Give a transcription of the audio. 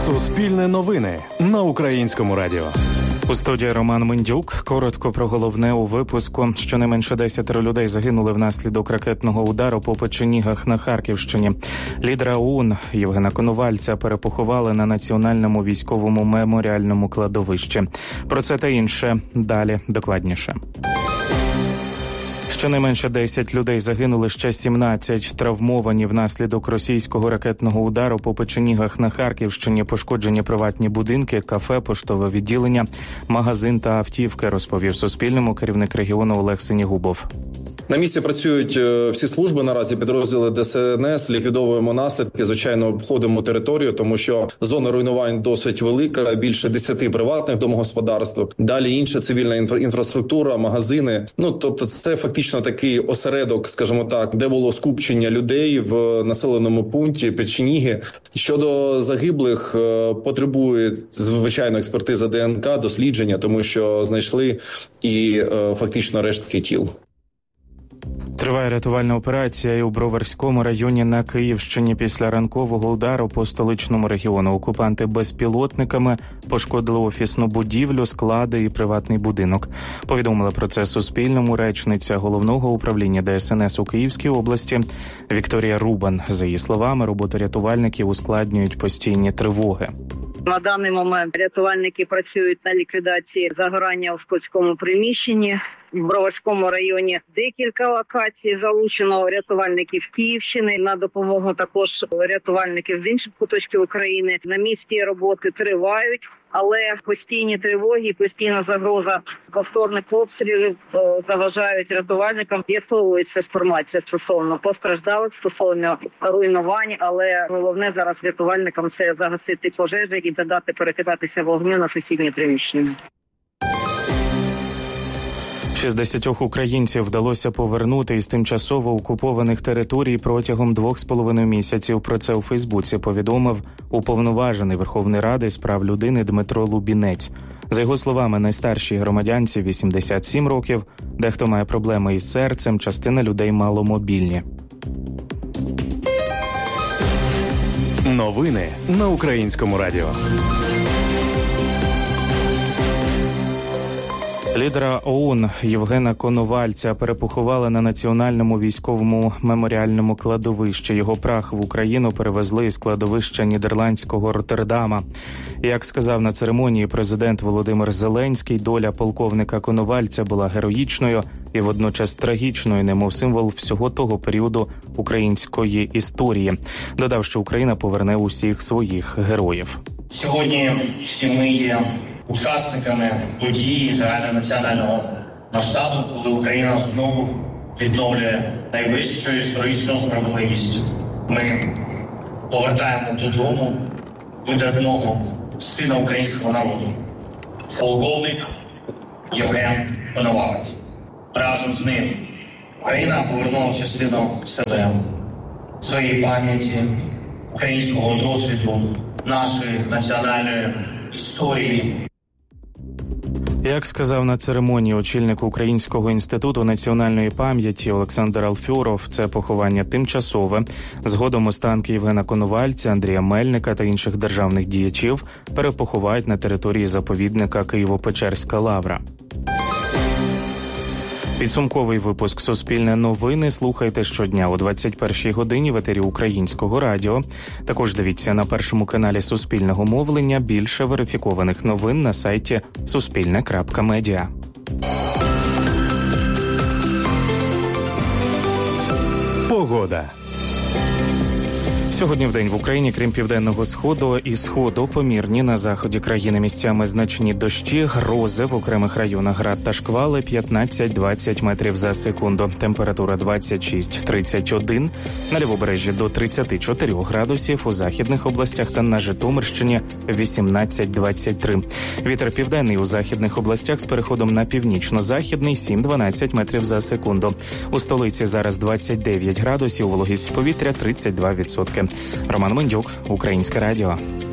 Суспільне новини на Українському радіо. У студії Роман Мендюк. Коротко про головне у випуску. Щонайменше 10 людей загинули внаслідок ракетного удару по Печенігах на Харківщині. Лідера ОУН Євгена Коновальця перепоховали на Національному військовому меморіальному кладовищі. Про це та інше далі докладніше. Щонайменше 10 людей загинули, ще 17 травмовані внаслідок російського ракетного удару по Печенігах на Харківщині. Пошкоджені приватні будинки, кафе, поштове відділення, магазин та автівки, розповів Суспільному керівник регіону Олег Синігубов. На місці працюють всі служби наразі, підрозділи ДСНС, ліквідовуємо наслідки, звичайно, обходимо територію, тому що зона руйнувань досить велика, більше 10 приватних домогосподарств, далі інша цивільна інфраструктура, магазини. Тобто це фактично такий осередок, скажімо так, де було скупчення людей в населеному пункті Печеніги. Щодо загиблих, потребує, звичайно, експертиза ДНК, дослідження, тому що знайшли і фактично рештки тіл. Триває рятувальна операція і у Броварському районі на Київщині. Після ранкового удару по столичному регіону окупанти безпілотниками пошкодили офісну будівлю, склади і приватний будинок. Повідомила про це Суспільному речниця Головного управління ДСНС у Київській області Вікторія Рубан. За її словами, роботу рятувальників ускладнюють постійні тривоги. На даний момент рятувальники працюють на ліквідації загорання у складському приміщенні. В Броварському районі декілька локацій залучено рятувальників Київщини. На допомогу також рятувальників з інших куточків України. На місці роботи тривають, але постійні тривоги, постійна загроза повторних обстрілів заважають рятувальникам. З'ясовується інформація стосовно постраждалих, стосовно руйнувань, але головне зараз рятувальникам – це загасити пожежі і додати перекидатися вогню на сусідні приміщення. 60 українців вдалося повернути із тимчасово окупованих територій протягом 2,5 місяців. Про це у Фейсбуці повідомив уповноважений Верховної Ради з прав людини Дмитро Лубінець. За його словами, найстаршій громадянці 87 років, дехто має проблеми із серцем, частина людей маломобільні. Новини на Українському радіо. Лідера ОУН Євгена Коновальця перепоховали на Національному військовому меморіальному кладовищі. Його прах в Україну перевезли із кладовища нідерландського Роттердама. Як сказав на церемонії президент Володимир Зеленський, доля полковника Коновальця була героїчною і водночас трагічною, немов символ всього того періоду української історії. Додав, що Україна поверне усіх своїх героїв. Сьогодні всі ми є учасниками події загальнонаціонального масштабу, коли Україна знову відновлює найвищу історичну справедливість. Ми повертаємо додому видатного сина українського народу. Полковник Євген Коновалець. Разом з ним Україна повернула частину себе, своєї пам'яті, українського досвіду, нашої національної історії. Як сказав на церемонії очільник Українського інституту національної пам'яті Олександр Алфьоров, це поховання тимчасове. Згодом останки Євгена Коновальця, Андрія Мельника та інших державних діячів перепоховають на території заповідника Києво-Печерська лавра. Підсумковий випуск «Суспільне новини» слухайте щодня о 21-й годині в етері Українського радіо. Також дивіться на першому каналі Суспільного мовлення. Більше верифікованих новин на сайті suspilne.media. Погода. Сьогодні вдень в Україні, крім південного сходу і сходу, помірні на заході країни місцями значні дощі, грози в окремих районах, град та шквали 15-20 метрів за секунду. Температура 26-31, на Лівобережжі до 34 градусів, у західних областях та на Житомирщині 18-23. Вітер південний у західних областях з переходом на північно-західний 7-12 метрів за секунду. У столиці зараз 29 градусів, вологість повітря 32%. Роман Мендюк, Українське радіо.